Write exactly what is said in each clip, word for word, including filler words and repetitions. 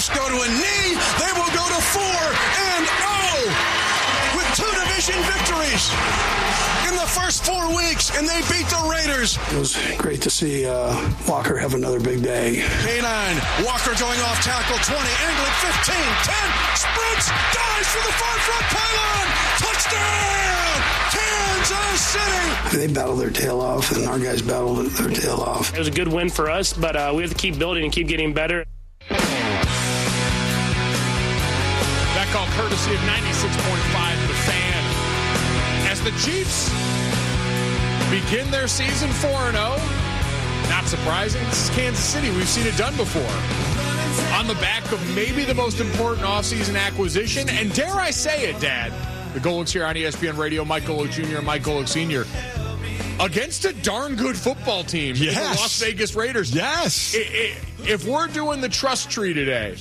Chiefs go to a knee, they will go to four and oh with two division victories in the first four weeks, and they beat the Raiders. It was great to see uh, Walker have another big day. K nine, Walker going off tackle, twenty, angling, fifteen, ten, sprints, dives for the far front pylon, touchdown, Kansas City. They battled their tail off, and our guys battled their tail off. It was a good win for us, but uh, we have to keep building and keep getting better. That call courtesy of ninety-six point five The Fan. As the Chiefs begin their season four and oh, not surprising, this is Kansas City. We've seen it done before. On the back of maybe the most important offseason acquisition, and dare I say it, Dad, the Golics here on E S P N Radio, Mike Golic Junior and Mike Golic Senior, against a darn good football team, yes. the Las Vegas Raiders. Yes. If we're doing the trust tree today,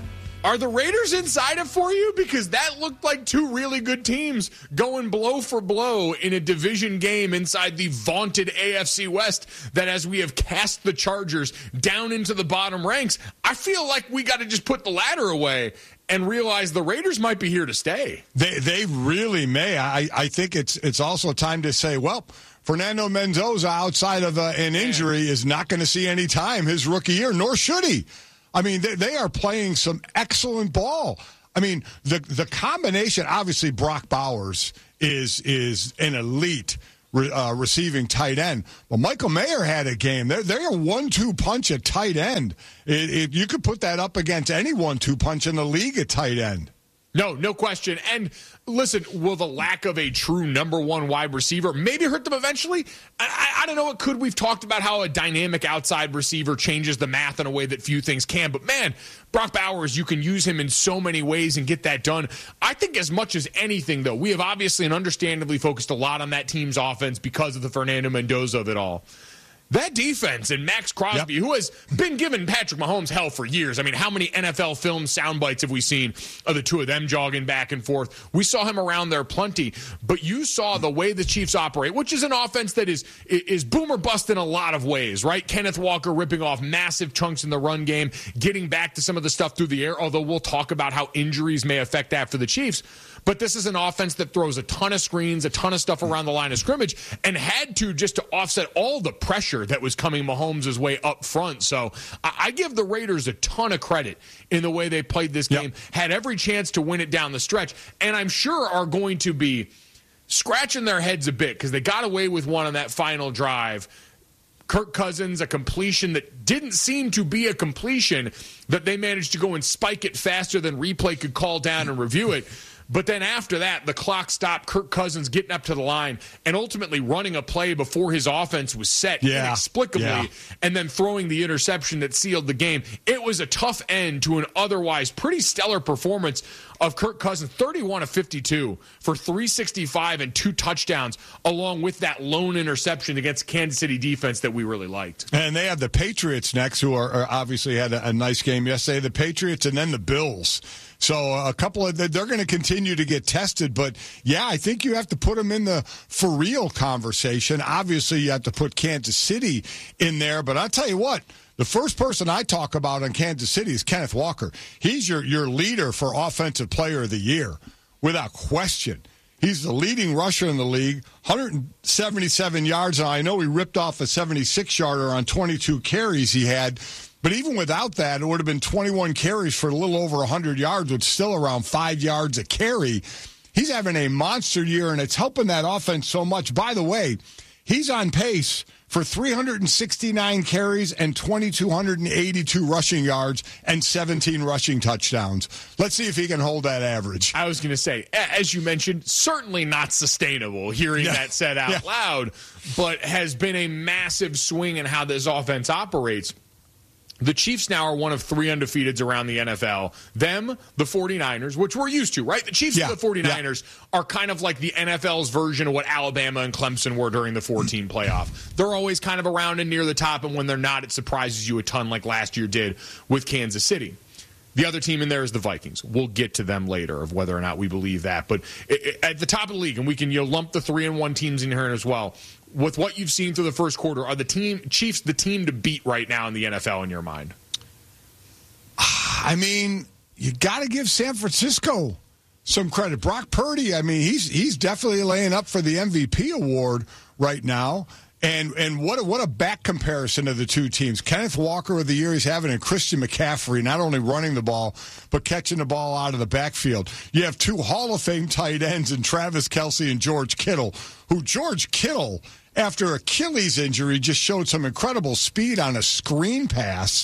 are the Raiders inside it for you? Because that looked like two really good teams going blow for blow in a division game inside the vaunted A F C West that, as we have cast the Chargers down into the bottom ranks, I feel like we got to just put the ladder away and realize the Raiders might be here to stay. They they really may. I, I think it's it's also time to say, well, Fernando Mendoza, outside of uh, an injury, is not going to see any time his rookie year, nor should he. I mean, they, they are playing some excellent ball. I mean, the the combination, obviously, Brock Bowers is is an elite re, uh, receiving tight end. Well, Michael Mayer had a game. They're, they're a one two punch at tight end. It, it, you could put that up against any one two punch in the league at tight end. No, no question. And listen, will the lack of a true number one wide receiver maybe hurt them eventually? I, I, I don't know. It could. We've talked about how a dynamic outside receiver changes the math in a way that few things can. But, man, Brock Bowers, you can use him in so many ways and get that done. I think as much as anything, though, we have obviously and understandably focused a lot on that team's offense because of the Fernando Mendoza of it all. That defense and Max Crosby, yep. who has been giving Patrick Mahomes hell for years. I mean, how many N F L film sound bites have we seen of the two of them jogging back and forth? We saw him around there plenty, but you saw the way the Chiefs operate, which is an offense that is is boom or bust in a lot of ways, right? Kenneth Walker ripping off massive chunks in the run game, getting back to some of the stuff through the air, although we'll talk about how injuries may affect that for the Chiefs. But this is an offense that throws a ton of screens, a ton of stuff around the line of scrimmage, and had to just to offset all the pressure that was coming Mahomes' way up front. So I, I give the Raiders a ton of credit in the way they played this game, yep. had every chance to win it down the stretch, and I'm sure are going to be scratching their heads a bit because they got away with one on that final drive. Kirk Cousins, a completion that didn't seem to be a completion, that they managed to go and spike it faster than replay could call down and review it. But then after that, the clock stopped, Kirk Cousins getting up to the line and ultimately running a play before his offense was set yeah. inexplicably yeah. and then throwing the interception that sealed the game. It was a tough end to an otherwise pretty stellar performance of Kirk Cousins, thirty-one of fifty-two for three sixty-five and two touchdowns, along with that lone interception against Kansas City defense that we really liked. And they have the Patriots next, who are, are obviously had a, a nice game yesterday. The Patriots and then the Bills. So a couple of they're going to continue to get tested, but yeah, I think you have to put them in the for real conversation. Obviously, you have to put Kansas City in there, but I'll tell you what. The first person I talk about on Kansas City is Kenneth Walker. He's your, your leader for Offensive Player of the Year, without question. He's the leading rusher in the league, one hundred seventy-seven yards. And I know he ripped off a seventy-six-yarder on twenty-two carries he had. But even without that, it would have been twenty-one carries for a little over one hundred yards, with still around five yards a carry. He's having a monster year, and it's helping that offense so much. By the way, he's on pace for three hundred sixty-nine carries and two thousand two hundred eighty-two rushing yards and seventeen rushing touchdowns. Let's see if he can hold that average. I was going to say, as you mentioned, certainly not sustainable hearing yeah. that said out yeah. loud, but has been a massive swing in how this offense operates. The Chiefs now are one of three undefeateds around the N F L. Them, the 49ers, which we're used to, right? The Chiefs yeah, and the 49ers yeah. are kind of like the N F L's version of what Alabama and Clemson were during the four-team playoff. They're always kind of around and near the top, and when they're not, it surprises you a ton like last year did with Kansas City. The other team in there is the Vikings. We'll get to them later of whether or not we believe that. But at the top of the league, and we can you know, lump the three and one teams in here as well, with what you've seen through the first quarter, are the team Chiefs the team to beat right now in the N F L in your mind? I mean, you got to give San Francisco some credit. Brock Purdy, I mean, he's he's definitely laying up for the M V P award right now. And and what a, what a back comparison of the two teams. Kenneth Walker of the year he's having, and Christian McCaffrey, not only running the ball, but catching the ball out of the backfield. You have two Hall of Fame tight ends in Travis Kelce and George Kittle, who George Kittle, after Achilles injury, just showed some incredible speed on a screen pass.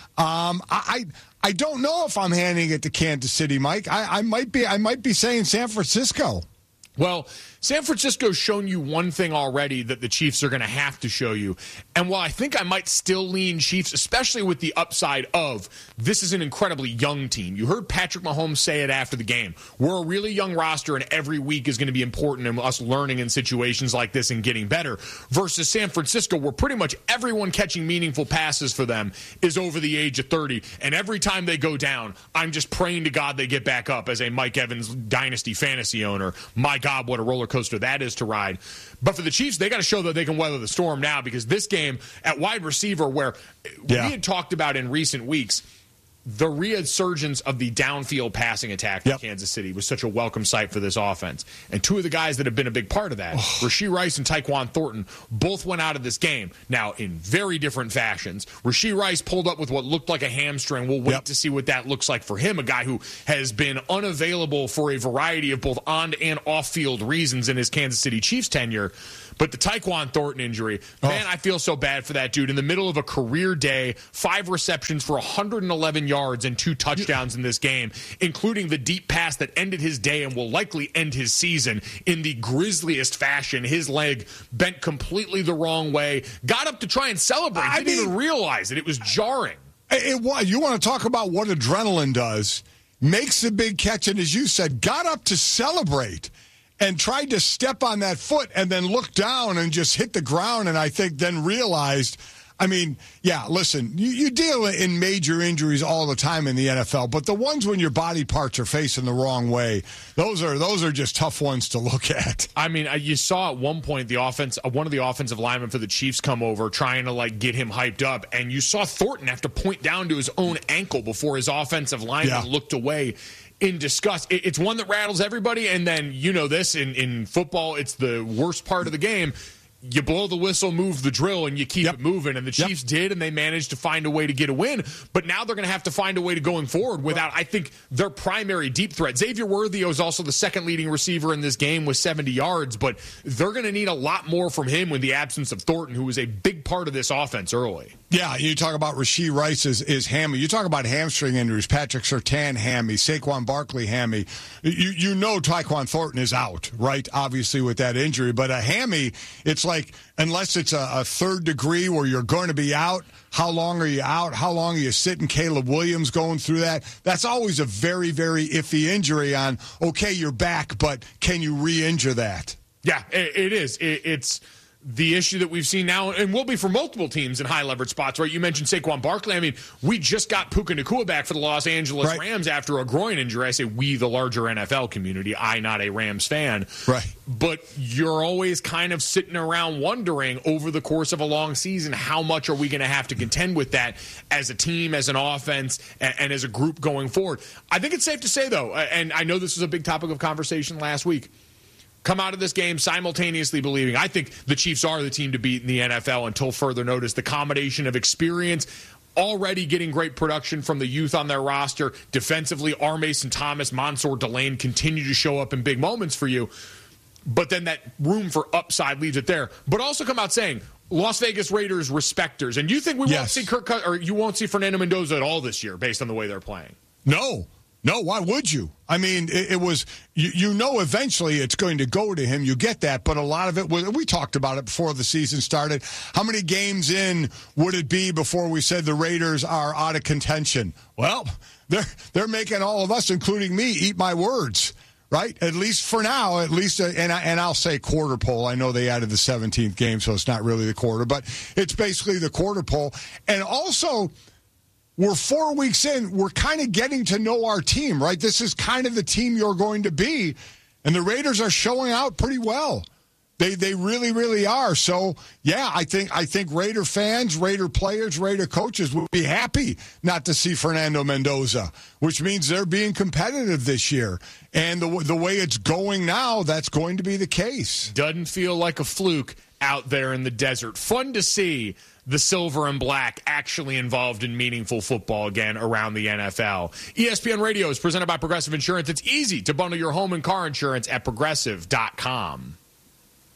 Um, I I don't know if I'm handing it to Kansas City, Mike. I, I might be I might be saying San Francisco. Well, San Francisco's shown you one thing already that the Chiefs are going to have to show you. And while I think I might still lean Chiefs, especially with the upside of this is an incredibly young team. You heard Patrick Mahomes say it after the game. We're a really young roster, and every week is going to be important in us learning in situations like this and getting better. Versus San Francisco, where pretty much everyone catching meaningful passes for them is over the age of thirty. And every time they go down, I'm just praying to God they get back up as a Mike Evans Dynasty fantasy owner. My God. God, what a roller coaster that is to ride. But for the Chiefs, they got to show that they can weather the storm now, because this game at wide receiver, where yeah. we had talked about in recent weeks, the resurgence of the downfield passing attack for yep. Kansas City was such a welcome sight for this offense. And two of the guys that have been a big part of that, oh. Rashee Rice and Tyquan Thornton, both went out of this game. Now, in very different fashions. Rashee Rice pulled up with what looked like a hamstring. We'll wait yep. to see what that looks like for him, a guy who has been unavailable for a variety of both on- and off-field reasons in his Kansas City Chiefs tenure. But the Tyquan Thornton injury, man, oh. I feel so bad for that dude. In the middle of a career day, five receptions for one hundred eleven yards and two touchdowns in this game, including the deep pass that ended his day and will likely end his season in the grisliest fashion. His leg bent completely the wrong way, got up to try and celebrate. I didn't mean, even realize it. It was jarring. It was. You want to talk about what adrenaline does. Makes the big catch, and as you said, got up to celebrate. And tried to step on that foot and then looked down and just hit the ground, and I think then realized, I mean, yeah, listen, you, you deal in major injuries all the time in the N F L, but the ones when your body parts are facing the wrong way, those are those are just tough ones to look at. I mean, you saw at one point the offense, one of the offensive linemen for the Chiefs come over trying to like get him hyped up, and you saw Thornton have to point down to his own ankle before his offensive lineman yeah. looked away. In disgust. It's one that rattles everybody, and then you know this, in, in football, it's the worst part of the game. You blow the whistle, move the drill, and you keep yep. it moving. And the Chiefs yep. did, and they managed to find a way to get a win. But now they're going to have to find a way to going forward without, I think, their primary deep threat. Xavier Worthy was also the second leading receiver in this game with seventy yards, but they're going to need a lot more from him with the absence of Thornton, who was a big part of this offense early. Yeah, you talk about Rashee Rice is, is hammy. You talk about hamstring injuries. Patrick Surtain hammy, Saquon Barkley hammy. You you know Tyquan Thornton is out, right? Obviously with that injury, but a hammy, it's like unless it's a, a third degree where you're going to be out. How long are you out? How long are you sitting? Caleb Williams going through that. That's always a very very iffy injury. On okay, you're back, but can you re-injure that? Yeah, it, it is. It, it's. The issue that we've seen now, and will be for multiple teams in high-leverage spots, right? You mentioned Saquon Barkley. I mean, we just got Puka Nacua back for the Los Angeles right. Rams after a groin injury. I say we, the larger N F L community. I, not a Rams fan. Right. But you're always kind of sitting around wondering over the course of a long season, how much are we going to have to contend with that as a team, as an offense, and, and as a group going forward? I think it's safe to say, though, and I know this was a big topic of conversation last week, come out of this game simultaneously believing I think the Chiefs are the team to beat in the N F L until further notice. The combination of experience, already getting great production from the youth on their roster, defensively, R. Mason Thomas, Mansour Delane continue to show up in big moments for you. But then that room for upside leaves it there. But also come out saying, Las Vegas Raiders respecters. And you think we yes. won't see Kirk Cousins, or you won't see Fernando Mendoza at all this year based on the way they're playing? No. No, why would you? I mean, it, it was, you, you know, eventually it's going to go to him. You get that. But a lot of it was, we talked about it before the season started. How many games in would it be before we said the Raiders are out of contention? Well, they're, they're making all of us, including me, eat my words, right? At least for now, at least, uh, and, I, and I'll say quarter pole. I know they added the seventeenth game, so it's not really the quarter, but it's basically the quarter pole. And also, we're four weeks in. We're kind of getting to know our team, right? This is kind of the team you're going to be. And the Raiders are showing out pretty well. They they really, really are. So, yeah, I think I think Raider fans, Raider players, Raider coaches would be happy not to see Fernando Mendoza, which means they're being competitive this year. And the the way it's going now, that's going to be the case. Doesn't feel like a fluke out there in the desert. Fun to see the silver and black actually involved in meaningful football again around the N F L. E S P N Radio is presented by Progressive Insurance. It's easy to bundle your home and car insurance at progressive dot com.